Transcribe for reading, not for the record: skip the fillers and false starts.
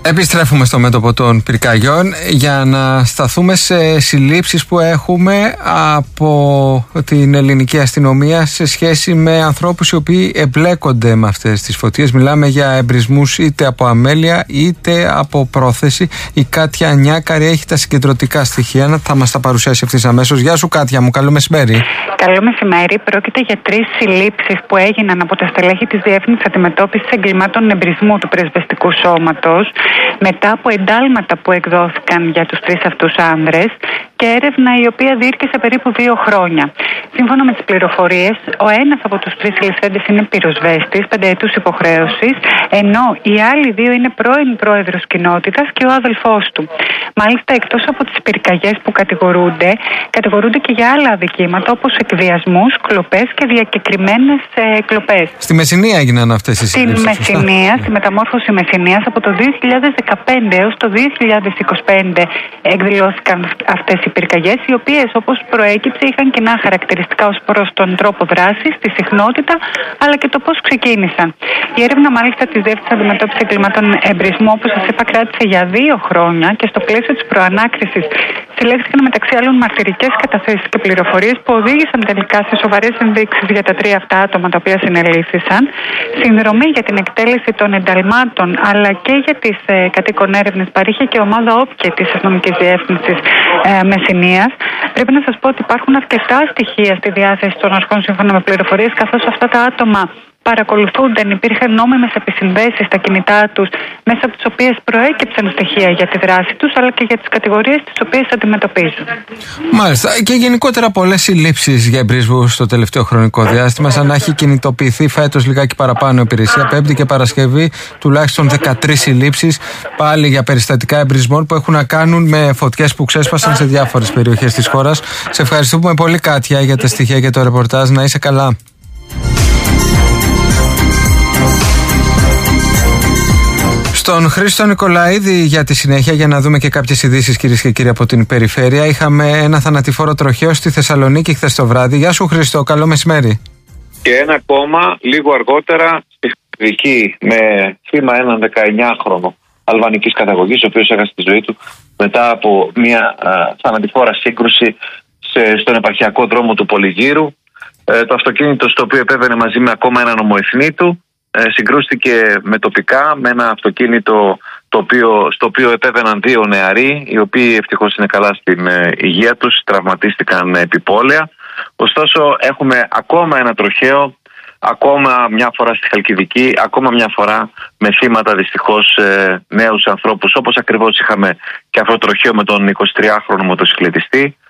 Επιστρέφουμε στο μέτωπο των πυρκαγιών για να σταθούμε σε συλλήψεις που έχουμε από την ελληνική αστυνομία σε σχέση με ανθρώπους οι οποίοι εμπλέκονται με αυτές τις φωτίες. Μιλάμε για εμπρισμούς είτε από αμέλεια είτε από πρόθεση. Η Κάτια Νιάκαρη έχει τα συγκεντρωτικά στοιχεία. Θα μας τα παρουσιάσει ευθύς αμέσως. Γεια σου Κάτια μου, καλό μεσημέρι. Καλό μεσημέρι. Πρόκειται για 3 συλλήψεις που έγιναν από τα στελέχη της Διεύθυνσης Αντιμετώπισης Εγκλημάτων Εμπρισμού του Πρεσβευτικού Σώματος μετά από εντάλματα που εκδόθηκαν για τους 3 αυτούς άνδρες και έρευνα η οποία διήρκεσε περίπου 2 χρόνια. Σύμφωνα με τις πληροφορίες, ο ένας από τους 3 συλληφθέντες είναι πυροσβέστης 5 ετούς υποχρέωσης, ενώ οι άλλοι 2 είναι πρώην πρόεδρος κοινότητας και ο αδελφός του. Μάλιστα, εκτός από τις πυρκαγιές που κατηγορούνται και για άλλα αδικήματα όπως εκβιασμούς, κλοπές και διακεκριμένες κλοπές. Στη Μεσσηνία έγιναν αυτές οι συλλήψεις. Στη Μεσσηνία, στη μεταμόρφωση Μεσσηνίας, από το 2015 έως το 2025 εκδηλώθηκαν αυτές οι πυρκαγιές, οι οποίες, όπως προέκυψε, είχαν κοινά χαρακτηριστικά ως προς τον τρόπο δράσης, τη συχνότητα αλλά και το πώς ξεκίνησαν. Η έρευνα, μάλιστα, της Διεύθυνσης Αντιμετώπισης Εγκλημάτων Εμπρισμού, όπως σας είπα, κράτησε για 2 χρόνια και στο πλαίσιο της προανάκρισης συλλέχθηκαν μεταξύ άλλων μαρτυρικές καταθέσεις και πληροφορίες που οδήγησαν τελικά σε σοβαρές ενδείξεις για τα 3 αυτά άτομα τα οποία συνελήφθησαν, συνδρομή για την εκτέλεση των ενταλμάτων αλλά και για τις κατοίκον έρευνες παρήχε και ομάδα όπκε της Αστυνομικής Διεύθυνσης Μεσσηνίας. Πρέπει να σας πω ότι υπάρχουν αρκετά στοιχεία στη διάθεση των αρχών σύμφωνα με πληροφορίες, καθώς αυτά τα άτομα παρακολουθούνταν, υπήρχαν νόμιμες επισυνδέσεις στα κινητά τους, μέσα από τις οποίες προέκυψαν στοιχεία για τη δράση τους, αλλά και για τις κατηγορίες τις οποίες αντιμετωπίζουν. Μάλιστα. Και γενικότερα πολλές συλλήψεις για εμπρισμούς στο τελευταίο χρονικό διάστημα, σαν να έχει κινητοποιηθεί φέτος λιγάκι παραπάνω η υπηρεσία. Πέμπτη και Παρασκευή τουλάχιστον 13 συλλήψεις, πάλι για περιστατικά εμπρισμών που έχουν να κάνουν με φωτιές που ξέσπασαν σε διάφορες περιοχές της χώρας. Σε ευχαριστούμε πολύ, Κάτια, για τα στοιχεία και το ρεπορτάζ. Να είσαι καλά. Στον Χρήστο Νικολαίδη για τη συνέχεια, για να δούμε και κάποιες ειδήσεις, κυρίες και κύριοι, από την περιφέρεια. Είχαμε ένα θανατηφόρο τροχαίο στη Θεσσαλονίκη χθες το βράδυ. Γεια σου Χρήστο, καλό μεσημέρι. Και ένα ακόμα λίγο αργότερα στη Χαλκιδική με θύμα έναν 19χρονο αλβανικής καταγωγής, ο οποίος έχασε τη ζωή του μετά από μια θανατηφόρα σύγκρουση στον επαρχιακό δρόμο του Πολυγύρου. Το αυτοκίνητο στο οποίο επέβαινε μαζί με ακόμα έναν ομοεθνή του συγκρούστηκε με τοπικά, με ένα αυτοκίνητο στο οποίο επέβαιναν 2 νεαροί, οι οποίοι ευτυχώς είναι καλά στην υγεία τους, τραυματίστηκαν επιπόλαια. Ωστόσο έχουμε ακόμα ένα τροχαίο, ακόμα μια φορά στη Χαλκιδική, ακόμα μια φορά με θύματα δυστυχώς νέους ανθρώπους, όπως ακριβώς είχαμε και αυτό το τροχαίο με τον 23χρονο μοτοσυκλετιστή.